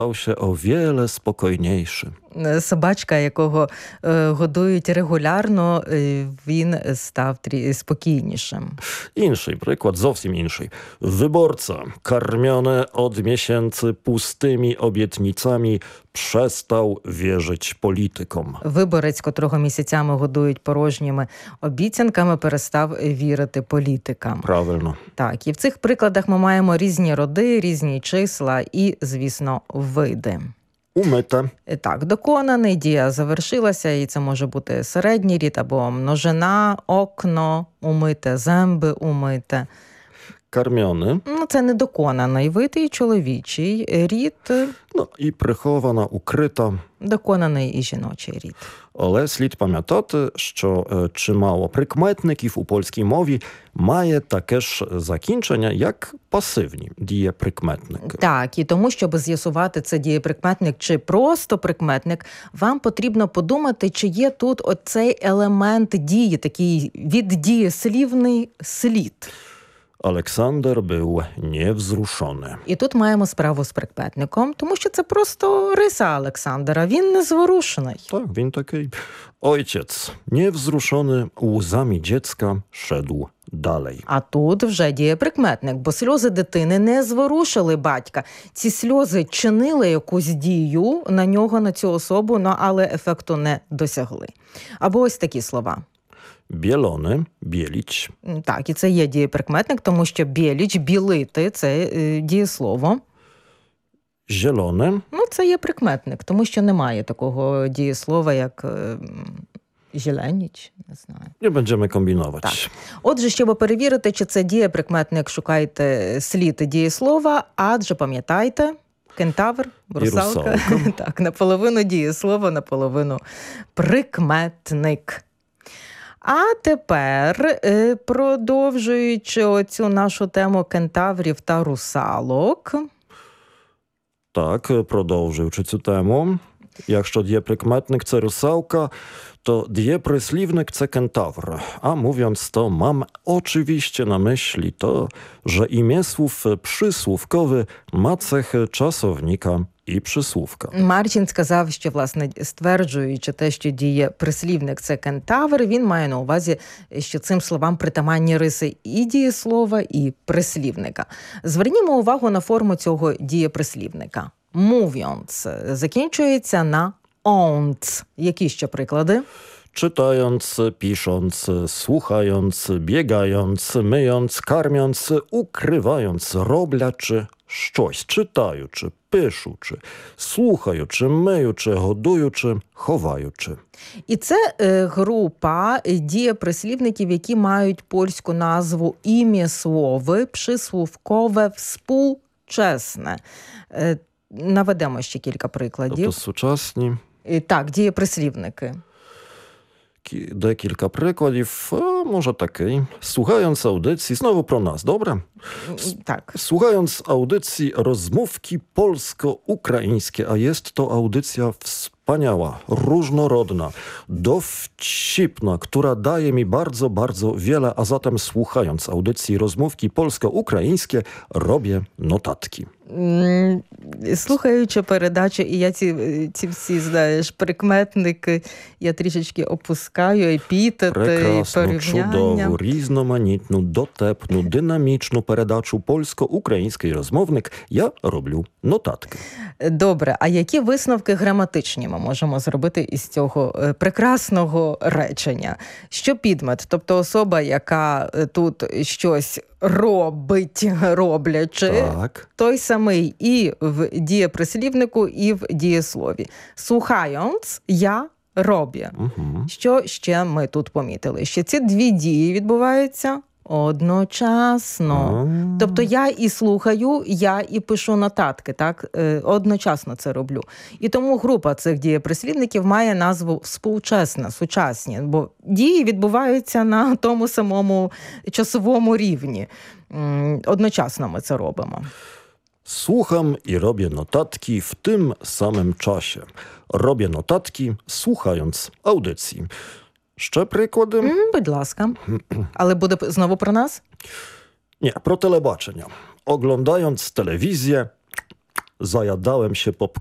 stał się o wiele spokojniejszy. Собачка, якого годують регулярно, він став спокійнішим. Інший приклад, зовсім інший. Wyborca, karmiony od miesięcy pustymi obietnicami, przestał wierzyć politykom. Виборець, котрого місяцями годують порожніми обіцянками, перестав вірити політикам. Правильно. Так, і в цих прикладах ми маємо різні роди, різні числа і, звісно, види. Umyte. Так, доконаний, дія завершилася, і це може бути середній рід або множина, окно умите, земби умите. Karmiony. Це недоконаний вид і чоловічий рід. І прихована, укрита. Доконаний і жіночий рід. Але слід пам'ятати, що чимало прикметників у польській мові має таке ж закінчення, як пасивні дієприкметники. Так, і тому, щоб з'ясувати, це дієприкметник чи просто прикметник, вам потрібно подумати, чи є тут оцей елемент дії, такий віддієслівний слід. Олександр був невзрушений. І тут маємо справу з прикметником, тому що це просто риса Олександра, він не зворушений. Так, він такий. Ojciec, невзрушений łzami dziecka, szedł dalej. А тут вже дієприкметник, бо сльози дитини не зворушили батька. Ці сльози чинили якусь дію на нього, на цю особу, але ефекту не досягли. Або ось такі слова. Bielony, bielić. Так, і це є дієприкметник, тому що біліч, білити – це дієслово. Zielone. Це є прикметник, тому що немає такого дієслова, як зеленіч, не знаю. Nie będziemy kombinować. Так. Отже, щоб перевірити, чи це дієприкметник, шукайте слід дієслова, адже пам'ятайте, кентавр, русалка. Так, наполовину дієслово, наполовину прикметник. А тепер, продовжуючи оцю нашу тему кентаврів та русалок. Так, продовжуючи цю тему. Якщо дієприкметник – це русалка, to dieprysłównik це kentawr. A mówiąc to, mam oczywiście na myśli to, że imię słów przysłówkowy ma cechy czasownika і присłówka. Марчин сказав, що, власне, стверджуючи те, що дієприслівник – це кентавр, він має на увазі, що цим словам притаманні риси і дієслова, і прислівника. Звернімо увагу на форму цього дієприслівника. Mówiąc закінчується на «onc». Які ще приклади? Czytając, pisząc, słuchając, biegając, myjąc, karmiąc, ukrywając, роблячи щось, читаючи, пишучи, слухаючи, миючи, годуючи, ховаючи. І це група дієприслівників, які мають польську назву ім'яслови, прислівкове, співчасне. Наведемо ще кілька прикладів. Тобто сучасні. Так, дієприслівники. Декілька прикладів, może такий. Słuchając audycji, znowu pro nas, dobra? Tak. Słuchając audycji rozmówki polsko-ukraińskie, a jest to audycja wspaniała, różnorodna, dowcipna, która daje mi bardzo, bardzo wiele, a zatem słuchając audycji rozmówki polsko-ukraińskie, robię notatki. Слухаючи передачу, і я ці всі, знаєш, прикметники, я трішечки опускаю, епітети, прекрасну, порівняння. Чудову, різноманітну, дотепну, динамічну передачу польсько-український розмовник я роблю нотатки. Добре, а які висновки граматичні ми можемо зробити із цього прекрасного речення? Що підмет, тобто особа, яка тут щось робить, роблячи, так. Той самий і в дієприслівнику, і в дієслові. Słuchając, я роблю. Угу. Що ще ми тут помітили? Що ці дві дії відбуваються одночасно. Тобто я і слухаю, я і пишу нотатки, так? Одночасно це роблю. І тому група цих дієприслівників має назву співчасна, сучасні, бо дії відбуваються на тому самому часовому рівні. Одночасно ми це робимо. Słucham i robię notatki w tym samym czasie. Robię notatki, słuchając audycji. Ще приклади? Будь ласка. Але буде знову про нас? Nie, pro telebачення. Oglądając telewizję, Zajadałem się